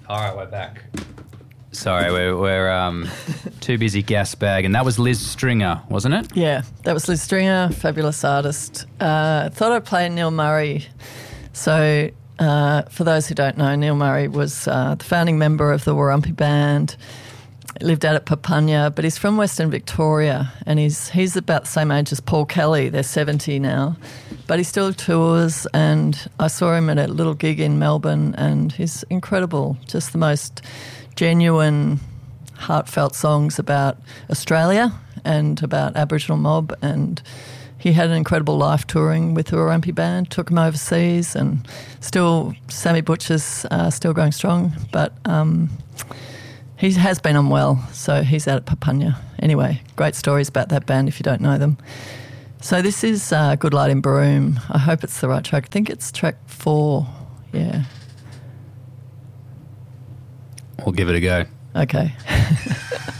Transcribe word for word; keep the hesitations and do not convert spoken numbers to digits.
All right, we're back. Sorry, we're, we're um, too busy gas bag. And that was Liz Stringer, wasn't it? Yeah, that was Liz Stringer, fabulous artist. Uh, thought I'd play Neil Murray. So uh, for those who don't know, Neil Murray was uh, the founding member of the Warumpi Band, lived out at Papunya, but he's from Western Victoria, and he's he's about the same age as Paul Kelly. They're seventy now, but he still tours, and I saw him at a little gig in Melbourne, and he's incredible, just the most genuine, heartfelt songs about Australia and about Aboriginal mob, and he had an incredible life touring with the Warumpi Band, took him overseas, and still, Sammy Butcher's uh, still going strong, but um, he has been unwell, so he's out at Papunya. Anyway, great stories about that band if you don't know them. So this is uh, Good Light in Broome. I hope it's the right track. I think it's track four, yeah. We'll give it a go. Okay.